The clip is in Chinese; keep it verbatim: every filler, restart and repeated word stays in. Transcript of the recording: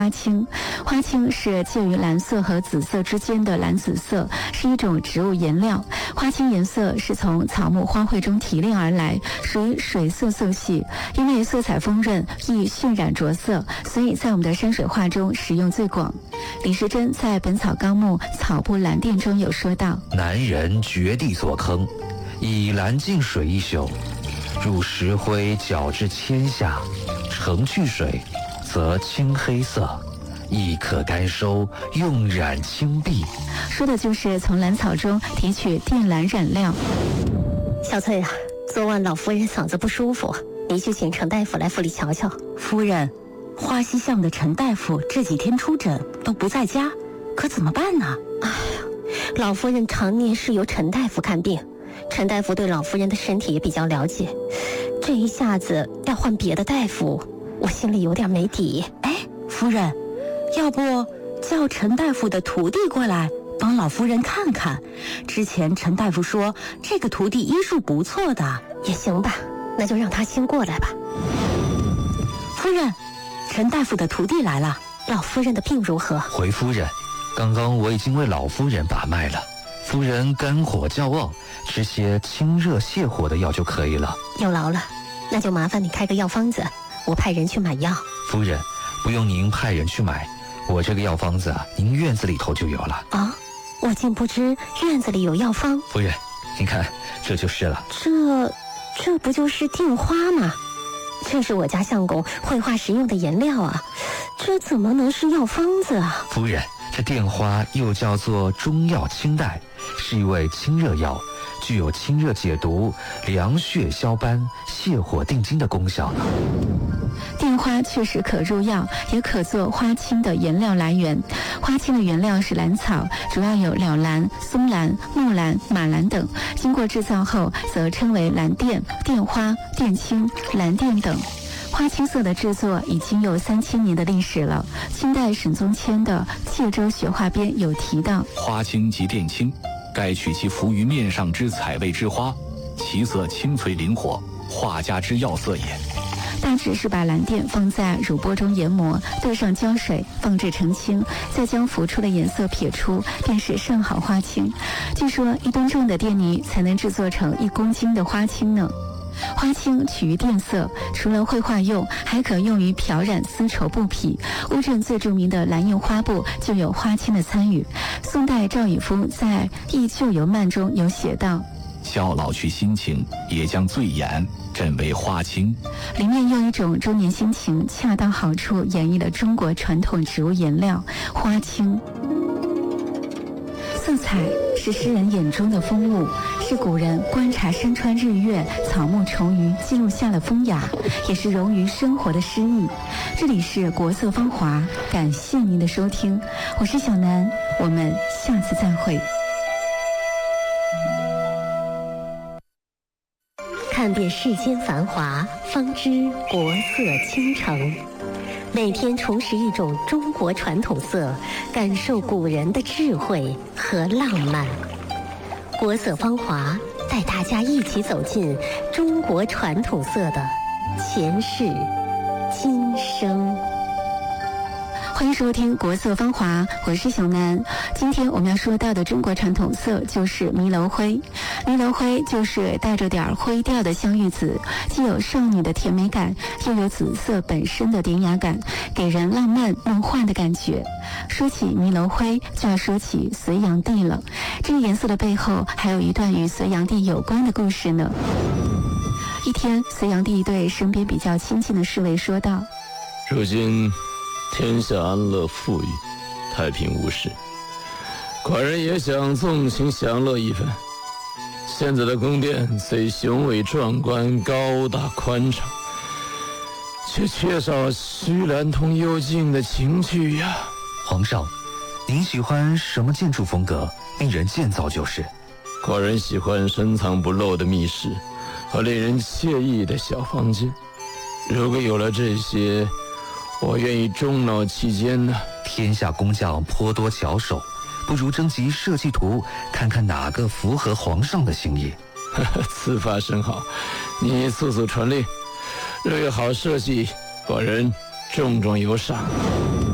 花青，花青是介于蓝色和紫色之间的蓝紫色，是一种植物颜料。花青颜色是从草木花卉中提炼而来，属于水色色系。因为色彩丰润，易渲染着色，所以在我们的山水画中使用最广。李时珍在《本草纲目草部蓝靛》中有说道： 南人掘地作坑，以蓝净水一宿，入石灰搅至铅下，盛去水，则青黑色，亦可干收，用染青壁。 说的就是从蓝草中提取靛蓝染料。 小翠啊，昨晚老夫人嗓子不舒服，你去请陈大夫来府里瞧瞧。 夫人，花溪巷的陈大夫这几天出诊都不在家，可怎么办呢？ 哎呀，老夫人常年是由陈大夫看病，陈大夫对老夫人的身体也比较了解，这一下子要换别的大夫，我心里有点没底。 哎，夫人，要不叫陈大夫的徒弟过来帮老夫人看看？之前陈大夫说这个徒弟医术不错的。 也行吧，那就让他先过来吧。 夫人，陈大夫的徒弟来了。 老夫人的病如何？ 回夫人，刚刚我已经为老夫人把脉了，夫人肝火较旺，吃些清热泻火的药就可以了。 有劳了，那就麻烦你开个药方子，我派人去买药。 夫人，不用您派人去买，我这个药方子啊，您院子里头就有了。 啊，我竟不知院子里有药方。 夫人，您看，这就是了。 这这不就是靛花吗？这是我家相公绘画时用的颜料啊，这怎么能是药方子啊？ 夫人，这靛花又叫做中药清代，是一味清热药，具有清热解毒、凉血消斑、泻火定惊的功效呢。 靛花确实可入药，也可做花青的原料来源。花青的原料是兰草，主要有了兰、松兰、木兰、马兰等。经过制造后，则称为兰靛、靛花、靛青、兰靛等。花青色的制作已经有三千年的历史了。清代沈宗谦的《介州学画编》有提到： 花青即靛青，盖取其浮于面上之彩味之花，其色清脆灵活，画家之要色也。 大致是把蓝靛放在乳钵中研磨，兑上胶水，放置成清，再将浮出的颜色撇出，便是上好花青。据说一吨重的靛泥才能制作成一公斤的花青呢。花青取于靛色，除了绘画用，还可用于漂染丝绸布匹。乌镇最著名的蓝印花布就有花青的参与。宋代赵以夫在《忆旧游漫》中有写道： 笑老去心情，也将醉眼，朕为花青。 里面用一种中年心情恰到好处演绎了中国传统植物颜料花青。色彩是诗人眼中的风物，是古人观察山川日月、草木虫鱼记录下的风雅，也是融于生活的诗意。这里是国色芳华，感谢您的收听，我是小南，我们下次再会。 看遍世间繁华，方知国色倾城。每天重拾一种中国传统色，感受古人的智慧和浪漫。国色芳华带大家一起走进中国传统色的前世今生。 欢迎收听国色芳华，我是小南。今天我们要说到的中国传统色就是迷楼灰。迷楼灰就是带着点灰调的香芋紫，既有少女的甜美感，又有紫色本身的典雅感，给人浪漫梦幻的感觉。说起迷楼灰，就要说起隋炀帝了。这个颜色的背后，还有一段与隋炀帝有关的故事呢。一天，隋炀帝对身边比较亲近的侍卫说道： 如今天下安乐富裕，太平无事，寡人也想纵情享乐一番。现在的宫殿虽雄伟壮观、高大宽敞，却缺少徐兰通幽静的情趣呀。 皇上，您喜欢什么建筑风格？令人建造就是。 寡人喜欢深藏不露的密室和令人惬意的小房间。如果有了这些，我愿意终老其间呢。 天下工匠颇多巧手，不如征集设计图，看看哪个符合皇上的心意。 此法甚好，你速速传令，若有好设计，寡人重重有赏。